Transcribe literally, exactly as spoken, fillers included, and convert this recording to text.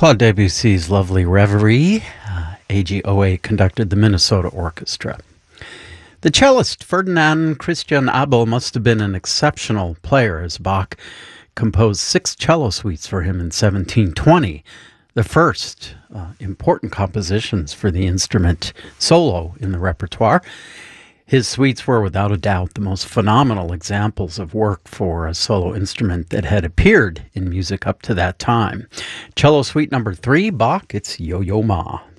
Claude Debussy's lovely Reverie. Uh, A G O A conducted the Minnesota Orchestra. The cellist Ferdinand Christian Abel must have been an exceptional player, as Bach composed six cello suites for him in seventeen twenty, the first uh, important compositions for the instrument solo in the repertoire. His suites were without a doubt the most phenomenal examples of work for a solo instrument that had appeared in music up to that time. Cello Suite number three, Bach, it's Yo-Yo Ma.